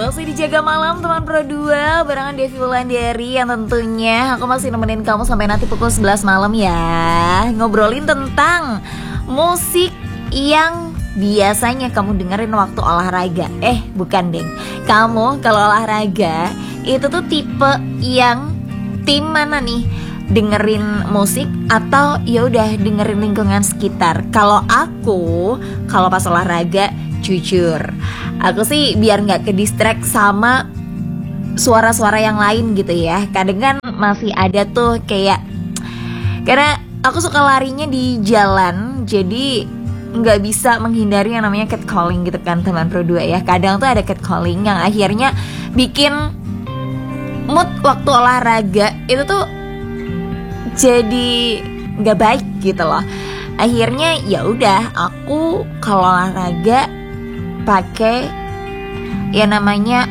Masih dijaga malam teman Pro 2 barengan Devi Wulandari yang tentunya aku masih nemenin kamu sampai nanti pukul 11 malam ya. Ngobrolin tentang musik yang biasanya kamu dengerin waktu olahraga. Bukan deng. Kamu kalau olahraga itu tuh tipe yang tim mana nih? Dengerin musik atau ya udah dengerin lingkungan sekitar? Kalau aku kalau pas olahraga jujur aku sih biar nggak ke distract sama suara-suara yang lain gitu ya. Kadang kan masih ada tuh kayak, karena aku suka larinya di jalan, jadi nggak bisa menghindari yang namanya catcalling gitu kan teman Pro 2 ya. Kadang tuh ada catcalling yang akhirnya bikin mood waktu olahraga itu tuh jadi nggak baik gitu loh. Akhirnya ya udah aku kalau olahraga pakai ya namanya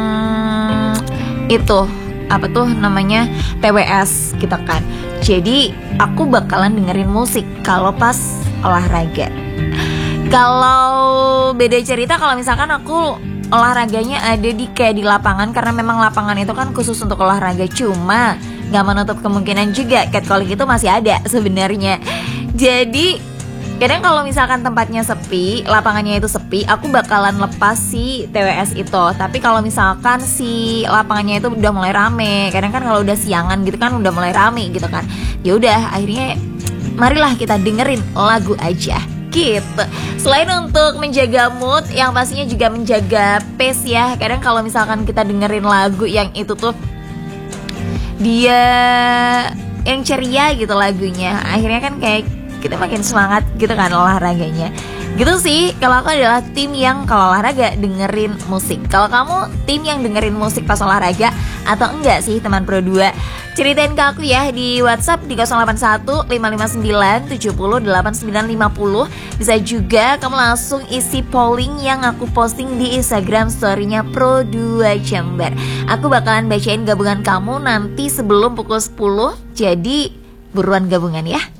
itu apa tuh namanya TWS gitu kan. Jadi aku bakalan dengerin musik kalau pas olahraga. Kalau beda cerita kalau misalkan aku olahraganya ada di kayak di lapangan, karena memang lapangan itu kan khusus untuk olahraga. Cuma nggak menutup kemungkinan juga catcalling itu masih ada sebenarnya. Jadi kadang kalau misalkan tempatnya sepi, lapangannya itu sepi, aku bakalan lepas si TWS itu. Tapi kalau misalkan si lapangannya itu udah mulai rame, kadang kan kalau udah siangan gitu kan udah mulai rame gitu kan, ya udah akhirnya marilah kita dengerin lagu aja gitu. Selain untuk menjaga mood, yang pastinya juga menjaga pace ya. Kadang kalau misalkan kita dengerin lagu yang itu tuh dia yang ceria gitu lagunya, akhirnya kan kayak kita makin semangat gitu kan olahraganya. Gitu sih, kalau aku adalah tim yang kalau olahraga dengerin musik. Kalau kamu tim yang dengerin musik pas olahraga atau enggak sih teman Pro 2? Ceritain ke aku ya di WhatsApp di 081 559 70 8950. Bisa juga kamu langsung isi polling yang aku posting di Instagram story-nya Pro 2 Jember. Aku bakalan bacain gabungan kamu nanti sebelum pukul 10. Jadi buruan gabungan ya.